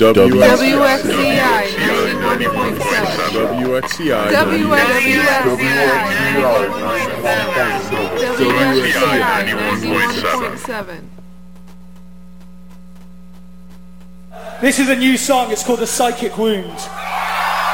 WXCI 91.7. WXCI 91.7. This is a new song, it's called The Psychic Wound.